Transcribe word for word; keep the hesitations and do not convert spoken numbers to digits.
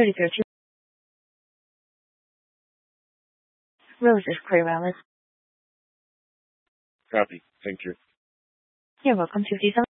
thirty-zero two. Roses, Clear Alice. Copy. Thank you. You're welcome, fifty-seven.